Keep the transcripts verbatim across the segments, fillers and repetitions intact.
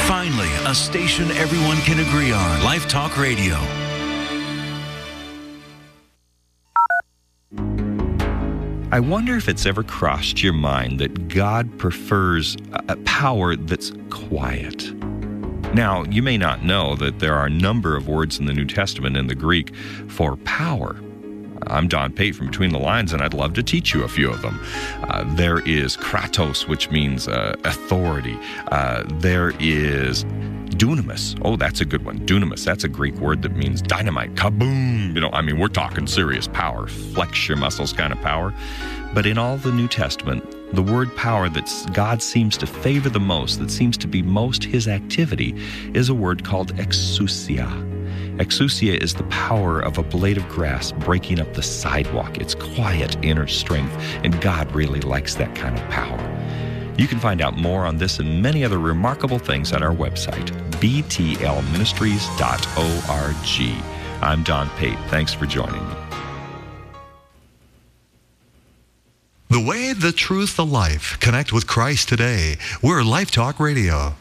Finally, a station everyone can agree on. Life Talk Radio. I wonder if it's ever crossed your mind that God prefers a power that's quiet. Now, you may not know that there are a number of words in the New Testament in the Greek for power. I'm Don Pate from Between the Lines, and I'd love to teach you a few of them. Uh, there is kratos, which means uh, authority. Uh, there is dunamis. Oh, that's a good one. Dunamis, that's a Greek word that means dynamite, kaboom. You know, I mean, we're talking serious power, flex your muscles kind of power. But in all the New Testament, the word power that God seems to favor the most, that seems to be most his activity, is a word called exousia. Exousia is the power of a blade of grass breaking up the sidewalk. It's quiet inner strength, and God really likes that kind of power. You can find out more on this and many other remarkable things at our website, b t l ministries dot org. I'm Don Pate. Thanks for joining me. The way, the truth, the life. Connect with Christ today. We're Life Talk Radio.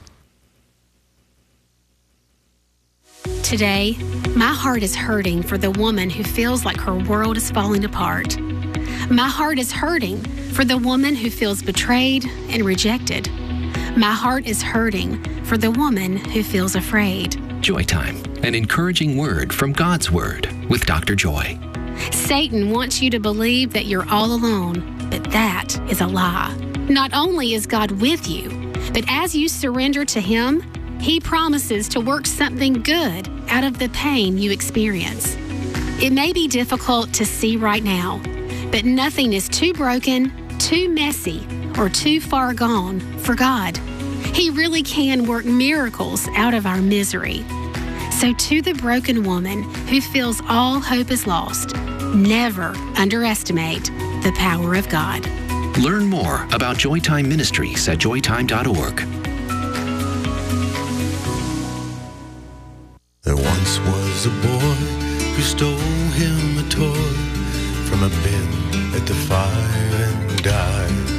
Today, my heart is hurting for the woman who feels like her world is falling apart. My heart is hurting for the woman who feels betrayed and rejected. My heart is hurting for the woman who feels afraid. Joy Time, an encouraging word from God's Word with Doctor Joy. Satan wants you to believe that you're all alone, but that is a lie. Not only is God with you, but as you surrender to Him, He promises to work something good out of the pain you experience. It may be difficult to see right now, but nothing is too broken, too messy, or too far gone for God. He really can work miracles out of our misery. So to the broken woman who feels all hope is lost, never underestimate the power of God. Learn more about Joytime Ministries at joy time dot org. There once was a boy who stole him a toy from a bin at the fire and died.